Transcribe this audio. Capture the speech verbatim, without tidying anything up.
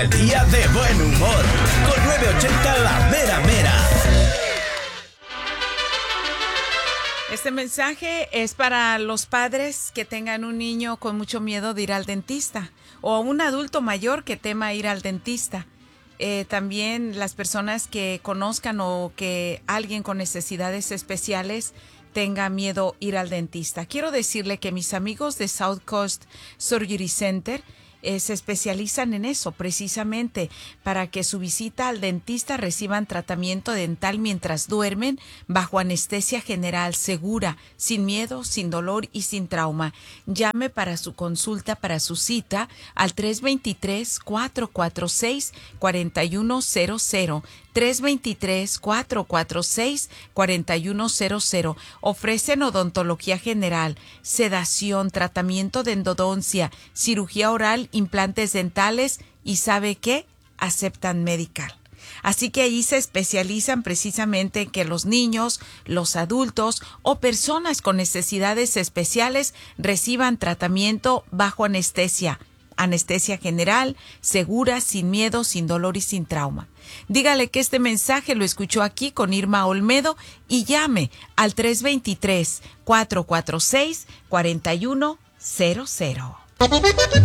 El día de buen humor, con nueve ochenta La Mera Mera. Este mensaje es para los padres que tengan un niño con mucho miedo de ir al dentista o un adulto mayor que tema ir al dentista. Eh, también las personas que conozcan o que alguien con necesidades especiales tenga miedo ir al dentista. Quiero decirle que mis amigos de South Coast Surgery Center Eh, se especializan en eso, precisamente para que su visita al dentista reciban tratamiento dental mientras duermen bajo anestesia general segura, sin miedo, sin dolor y sin trauma. Llame para su consulta, para su cita al tres dos tres, cuatro cuatro seis, cuatro uno cero cero. tres dos tres, cuatro cuatro seis, cuatro uno cero cero. Ofrecen odontología general, sedación, tratamiento de endodoncia, cirugía oral, implantes dentales y ¿sabe qué? Aceptan Medical. Así que ahí se especializan precisamente en que los niños, los adultos o personas con necesidades especiales reciban tratamiento bajo anestesia. Anestesia general, segura, sin miedo, sin dolor y sin trauma. Dígale que este mensaje lo escuchó aquí con Irma Olmedo y llame al tres dos tres, cuatro cuatro seis, cuatro uno cero cero.